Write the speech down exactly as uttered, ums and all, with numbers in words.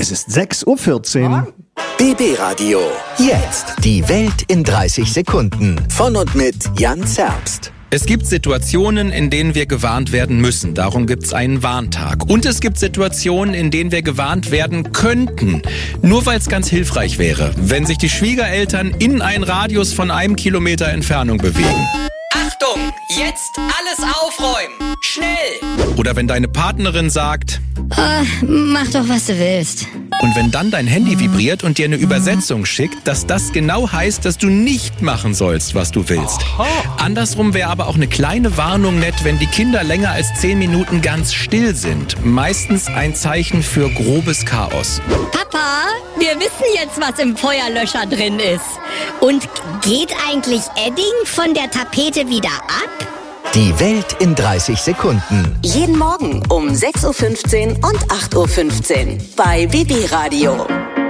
Es ist sechs Uhr vierzehn. B B Radio. Jetzt die Welt in dreißig Sekunden. Von und mit Jan Zerbst. Es gibt Situationen, in denen wir gewarnt werden müssen. Darum gibt's einen Warntag. Und es gibt Situationen, in denen wir gewarnt werden könnten. Nur weil es ganz hilfreich wäre, wenn sich die Schwiegereltern in einen Radius von einem Kilometer Entfernung bewegen. Achtung, jetzt alles aufräumen. Schnell! Oder wenn deine Partnerin sagt, oh, mach doch, was du willst. Und wenn dann dein Handy vibriert und dir eine Übersetzung schickt, dass das genau heißt, dass du nicht machen sollst, was du willst. Aha. Andersrum wäre aber auch eine kleine Warnung nett, wenn die Kinder länger als zehn Minuten ganz still sind. Meistens ein Zeichen für grobes Chaos. Papa, wir wissen jetzt, was im Feuerlöscher drin ist. Und geht eigentlich Edding von der Tapete wieder ab? Die Welt in dreißig Sekunden. Jeden Morgen um sechs Uhr fünfzehn und acht Uhr fünfzehn bei B B Radio.